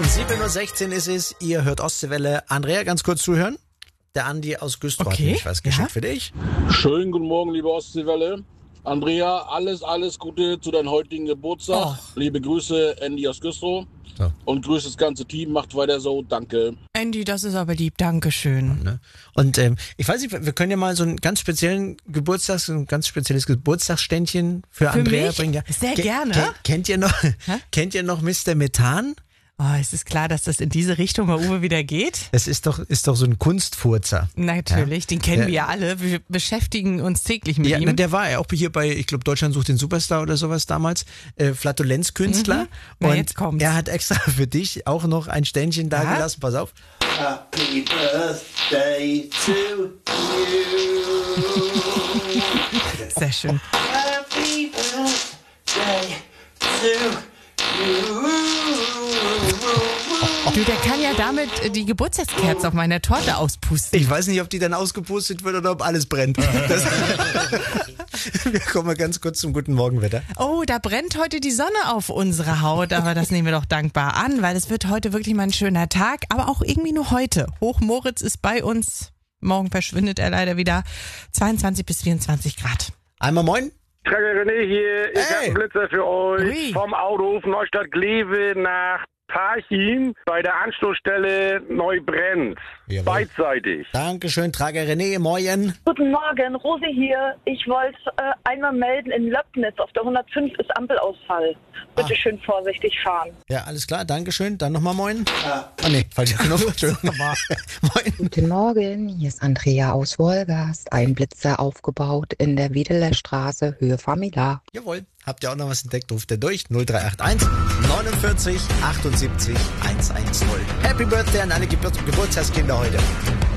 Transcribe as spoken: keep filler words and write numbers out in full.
sieben Uhr sechzehn ist es, ihr hört Ostseewelle. Andrea, ganz kurz zuhören. Der Andi aus Güstrow hat Okay, nämlich was geschickt ja. für dich. Schönen guten Morgen, liebe Ostseewelle. Andrea, alles, alles Gute zu deinem heutigen Geburtstag. Och. Liebe Grüße, Andy aus Güstrow. So. Und grüße das ganze Team. Macht weiter so. Danke. Andy, das ist aber lieb. Dankeschön. Ne? Und ähm, ich weiß nicht, wir können ja mal so einen ganz speziellen Geburtstags, ein ganz spezielles Geburtstagsständchen für, Für Andrea mich? bringen. Ja. Sehr Ke- gerne. ke- kennt ihr noch? Kennt ihr noch Mister Methan? Oh, es ist klar, dass das in diese Richtung bei Uwe wieder geht. Das ist doch, ist doch so ein Kunstfurzer. Natürlich, den kennen Ja. wir ja alle. Wir beschäftigen uns täglich mit Ja, ihm. na, der war ja auch hier bei, ich glaube, Deutschland sucht den Superstar oder sowas damals, äh, Flatulenzkünstler. Mhm. Na, Und jetzt kommt's. er hat extra für dich auch noch ein Ständchen da Ja? gelassen. Pass auf. Happy birthday to you. Sehr schön. Happy birthday to you. Du, der kann ja damit äh, die Geburtstagskerze auf meiner Torte auspusten. Ich weiß nicht, ob die dann ausgepustet wird oder ob alles brennt. Das wir kommen mal ganz kurz zum guten Morgenwetter. Oh, da brennt heute die Sonne auf unsere Haut, aber das nehmen wir doch dankbar an, weil es wird heute wirklich mal ein schöner Tag, aber auch irgendwie nur heute. Hochmoritz ist bei uns, morgen verschwindet er leider wieder, zweiundzwanzig bis vierundzwanzig Grad. Einmal moin. Tracker René hier, ich Hey. habe einen Blitzer für euch. Ui. Vom Autohof Neustadt-Glewe nach Parchim bei der Anschlussstelle Neubrenz. Jawohl. Beidseitig. Dankeschön, Trager René, moin. Guten Morgen, Rosi hier. Ich wollte äh, einmal melden, in Löbnitz auf der hundertfünf ist Ampelausfall. Bitte Ah. schön vorsichtig fahren. Ja, alles klar, Dankeschön. Dann nochmal moin. Ah, nee, falscher Knopf. Entschuldigung. Moin. Guten Morgen, hier ist Andrea aus Wolgast. Ein Blitzer aufgebaut in der Wiedeler Straße, Höhe Famila. Jawohl. Habt ihr auch noch was entdeckt? Ruft ihr durch. null drei acht eins neunundvierzig achtundsiebzig hundertzehn. Happy Birthday an alle Geburt Geburtstagskinder heute.